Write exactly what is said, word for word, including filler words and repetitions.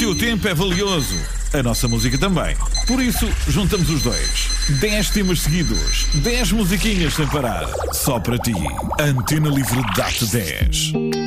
teu tempo é valioso. A nossa música também. Por isso, juntamos os dois. dez temas seguidos. dez musiquinhas sem parar. Só para ti. Antena Livre dá-te dez.